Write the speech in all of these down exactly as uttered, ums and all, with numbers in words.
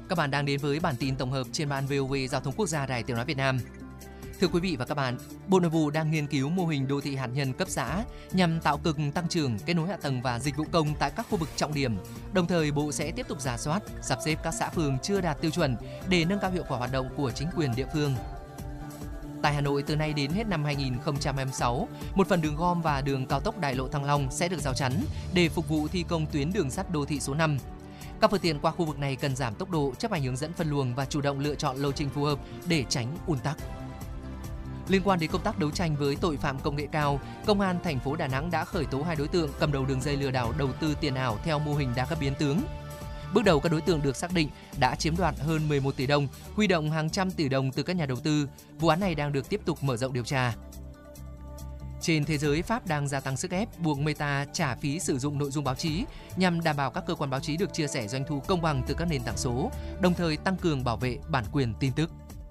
Các bạn đang đến với bản tin tổng hợp trên ban vê o vê Giao thông Quốc gia Đài Tiếng nói Việt Nam. Thưa quý vị và các bạn, Bộ Nội vụ đang nghiên cứu mô hình đô thị hạt nhân cấp xã nhằm tạo cực tăng trưởng, kết nối hạ tầng và dịch vụ công tại các khu vực trọng điểm. Đồng thời, Bộ sẽ tiếp tục rà soát, sắp xếp các xã phường chưa đạt tiêu chuẩn để nâng cao hiệu quả hoạt động của chính quyền địa phương. Tại Hà Nội, từ nay đến hết năm hai nghìn không trăm hai mươi sáu, một phần đường gom và đường cao tốc Đại lộ Thăng Long sẽ được rào chắn để phục vụ thi công tuyến đường sắt đô thị số năm. Các phương tiện qua khu vực này cần giảm tốc độ, chấp hành hướng dẫn phân luồng và chủ động lựa chọn lộ trình phù hợp để tránh ùn tắc. Liên quan đến công tác đấu tranh với tội phạm công nghệ cao, Công an thành phố Đà Nẵng đã khởi tố hai đối tượng cầm đầu đường dây lừa đảo đầu tư tiền ảo theo mô hình đa cấp biến tướng. Bước đầu, các đối tượng được xác định đã chiếm đoạt hơn mười một tỷ đồng, huy động hàng trăm tỷ đồng từ các nhà đầu tư. Vụ án này đang được tiếp tục mở rộng điều tra. Trên thế giới, Pháp đang gia tăng sức ép buộc Meta trả phí sử dụng nội dung báo chí nhằm đảm bảo các cơ quan báo chí được chia sẻ doanh thu công bằng từ các nền tảng số, đồng thời tăng cường bảo vệ bản quyền tin tức.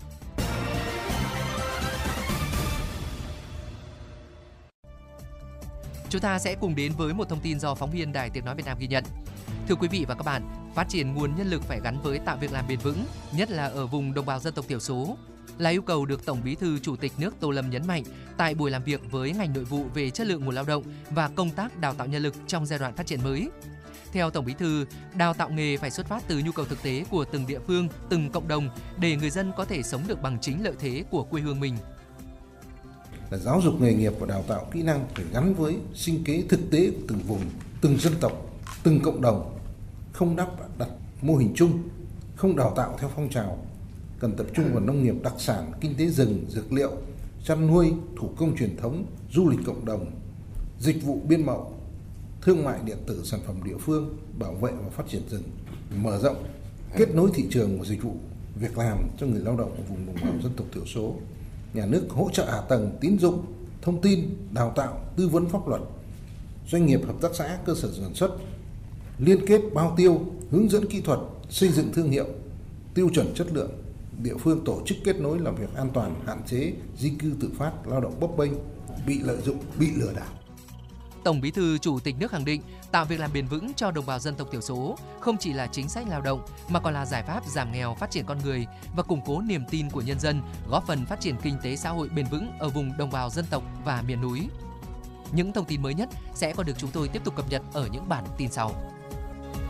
Chúng ta sẽ cùng đến với một thông tin do phóng viên Đài Tiếng nói Việt Nam ghi nhận. Thưa quý vị và các bạn, phát triển nguồn nhân lực phải gắn với tạo việc làm bền vững, nhất là ở vùng đồng bào dân tộc thiểu số, là yêu cầu được Tổng Bí thư Chủ tịch nước Tô Lâm nhấn mạnh tại buổi làm việc với ngành nội vụ về chất lượng nguồn lao động và công tác đào tạo nhân lực trong giai đoạn phát triển mới. Theo Tổng Bí thư, đào tạo nghề phải xuất phát từ nhu cầu thực tế của từng địa phương, từng cộng đồng để người dân có thể sống được bằng chính lợi thế của quê hương mình. Là giáo dục nghề nghiệp và đào tạo kỹ năng phải gắn với sinh kế thực tế của từng vùng, từng dân tộc, từng cộng đồng, không đắp đặt mô hình chung, không đào tạo theo phong trào. Cần tập trung vào nông nghiệp đặc sản, kinh tế rừng, dược liệu, chăn nuôi, thủ công truyền thống, du lịch cộng đồng, dịch vụ biên mậu, thương mại điện tử, sản phẩm địa phương, bảo vệ và phát triển rừng, mở rộng, kết nối thị trường và dịch vụ việc làm cho người lao động ở vùng đồng bào dân tộc thiểu số. Nhà nước hỗ trợ hạ tầng, tín dụng, thông tin, đào tạo, tư vấn pháp luật, doanh nghiệp, hợp tác xã, cơ sở sản xuất, liên kết bao tiêu, hướng dẫn kỹ thuật, xây dựng thương hiệu, tiêu chuẩn chất lượng. Địa phương tổ chức kết nối làm việc an toàn, hạn chế di cư tự phát, lao động bấp bênh, bị lợi dụng, bị lừa đảo. Tổng Bí thư Chủ tịch nước khẳng định tạo việc làm bền vững cho đồng bào dân tộc thiểu số không chỉ là chính sách lao động mà còn là giải pháp giảm nghèo, phát triển con người và củng cố niềm tin của nhân dân, góp phần phát triển kinh tế xã hội bền vững ở vùng đồng bào dân tộc và miền núi. Những thông tin mới nhất sẽ còn được chúng tôi tiếp tục cập nhật ở những bản tin sau.